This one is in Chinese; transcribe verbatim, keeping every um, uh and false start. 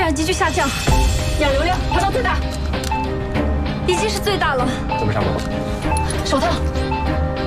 氧急剧下降，氧流量达到最大，已经是最大了。 怎么上楼？ 手套。